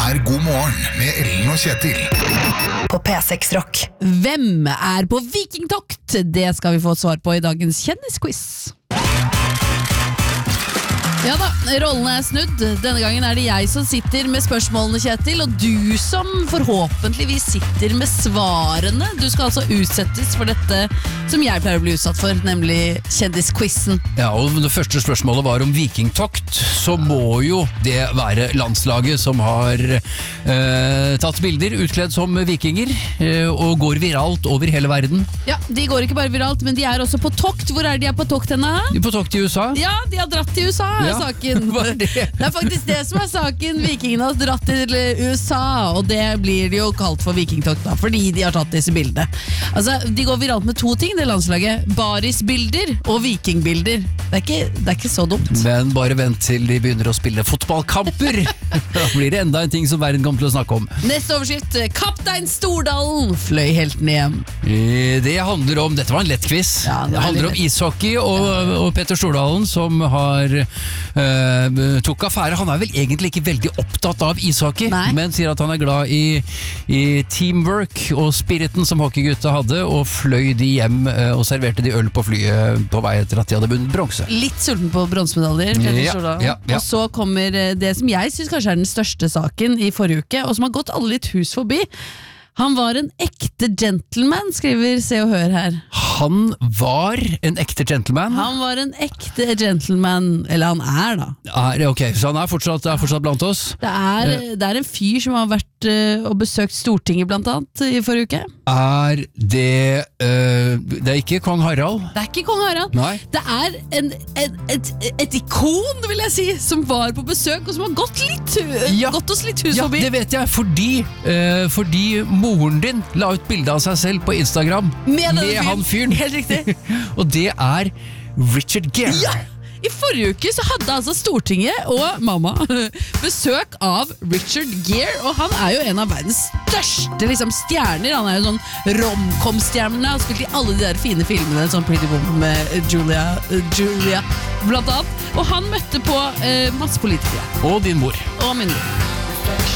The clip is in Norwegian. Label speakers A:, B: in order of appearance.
A: God morgen med Ellen og Kjetil.
B: På P6 Rock.
C: Hvem på vikingtokt? Det skal vi få svar på i dagens kjendisquiz. Ja da, rollene snudd. Denne gangen det jeg som sitter med spørsmålene, Kjetil, og du som forhåpentligvis sitter med svarene. Du skal altså utsettes for dette som jeg pleier å bli utsatt for, nemlig kjendisquizen.
D: Ja, og det første spørsmålet var om vikingtokt, så må jo det være landslaget som har tatt bilder utkledd som vikinger, og går viralt over hele verden.
C: Ja, de går ikke bare viralt, men de også på tokt. Hvor de på tokt henne?
D: De er på tokt i USA.
C: Ja, de har dratt til USA.
D: Ja.
C: Saken. Det faktisk det som saken. Vikingene har dratt til USA, og det blir de jo kalt for vikingtokt da, fordi de har tatt disse bildene. Altså, de går viralt med to ting, det landslaget. Barisbilder og vikingbilder. Det er ikke så dumt.
D: Men bare vent til de begynner å spille fotballkamper. Da blir det enda en ting som verden kommer til å snakke om.
C: Neste overskrift. Kaptein Stordalen fløy helten hjem.
D: Det handler om, dette var en lett quiz.
C: Ja,
D: det handler om ishockey og Petter Stordalen som har tok affære. Han vel egentlig ikke veldig opptatt av ishockey.
C: Nei.
D: Men sier at han glad i teamwork og spiriten som hockeygutta hadde, og fløy de hjem og serverte de øl på flyet på vei etter at de hadde vunnet bronse.
C: Litt sulten på bronsemedaljer, Petter Stordalen.
D: Ja.
C: Og så kommer det som jeg synes kanskje den største saken i forrige uke, og som har gått alle litt hus forbi. Han var en ekte gentleman, skriver Se og Hør her.
D: Han var en ekte gentleman.
C: Han var en ekte gentleman, eller han da.
D: Ok, så han fortsatt blant oss.
C: Det er en fyr som har vært og besøkt Stortinget blant annet i forrige uke.
D: Det er ikke kong Harald?
C: Det er ikke kong Harald.
D: Nei.
C: Det er et ikon, vil jeg si, som var på besøk, og som har gått oss litt hus forbi.
D: Ja, det vet jeg, fordi moren din la ut bilde av seg selv på Instagram med han fyren.
C: Helt riktig.
D: Og det Richard Gere.
C: Ja! I forrige uke så hadde altså Stortinget og mamma besøk av Richard Gere, og han jo en av verdens største stjerner. Han jo sånn rom-com-stjerne, han har spilt i alle de der fine filmene, sånn Pretty Woman med Julia blant annet, og han møtte på masse politikere.
D: Og din mor.
C: Og min mor.